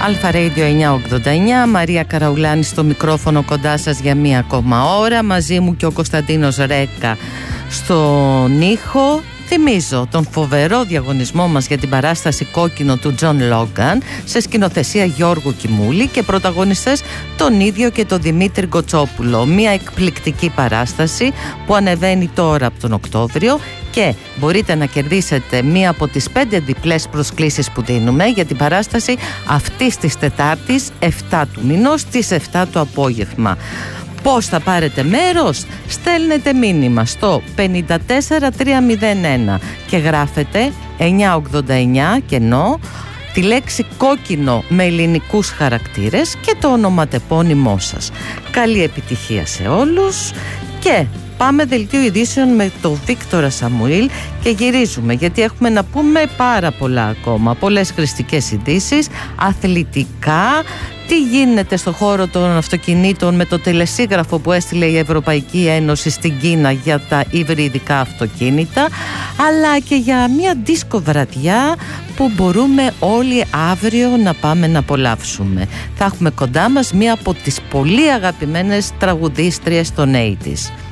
Αλφα Radio 989, Μαρία Καραουλάνη στο μικρόφωνο κοντά σας για μία ακόμα ώρα. Μαζί μου και ο Κωνσταντίνος Ρέκα στον ήχο. Θυμίζω τον φοβερό διαγωνισμό μας για την παράσταση Κόκκινο του Τζον Λόγκαν σε σκηνοθεσία Γιώργου Κιμούλη και πρωταγωνιστές τον ίδιο και τον Δημήτρη Γκοτσόπουλο. Μια εκπληκτική παράσταση που ανεβαίνει τώρα από τον Οκτώβριο και μπορείτε να κερδίσετε μία από τις 5 διπλές προσκλήσεις που δίνουμε για την παράσταση αυτής της Τετάρτης 7 του μηνός στις 7 το απόγευμα. Πώς θα πάρετε μέρος? Στέλνετε μήνυμα στο 54301 και γράφετε 989 κενό, τη λέξη κόκκινο με ελληνικούς χαρακτήρες και το ονοματεπώνυμό σας. Καλή επιτυχία σε όλους και πάμε δελτίο ειδήσεων με τον Βίκτορα Σαμουήλ και γυρίζουμε γιατί έχουμε να πούμε πάρα πολλά ακόμα. Πολλές χρηστικές ειδήσεις, αθλητικά, τι γίνεται στο χώρο των αυτοκινήτων με το τελεσίγραφο που έστειλε η Ευρωπαϊκή Ένωση στην Κίνα για τα υβριδικά αυτοκίνητα, αλλά και για μια δίσκο βραδιά που μπορούμε όλοι αύριο να πάμε να απολαύσουμε. Θα έχουμε κοντά μας μια από τις πολύ αγαπημένες τραγουδίστριες των 80's.